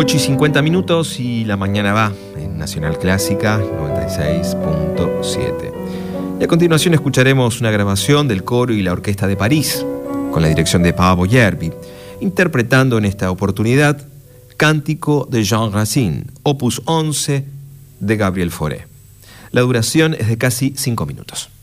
8:50 y la mañana va en Nacional Clásica 96.7. Y a continuación escucharemos una grabación del coro y la orquesta de París, con la dirección de Pavo Yerbi, interpretando en esta oportunidad Cántico de Jean Racine, opus 11 de Gabriel Fauré. La duración es de casi 5 minutos.